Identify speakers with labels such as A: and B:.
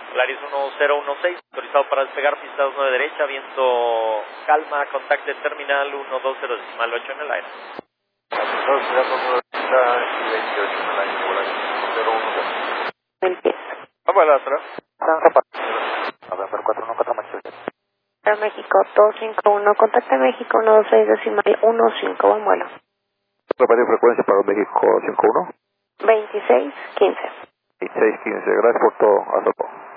A: Claris 1016, autorizado para despegar, pista 29 derecha, viento calma, contacte terminal 120.8 en el aire.
B: Vamos a la otra.
C: México 251, contacte México 126 decimal 15, buen vuelo.
B: Repetir frecuencia para México 51.
C: 2615.
B: 2615, gracias por todo, hasta luego.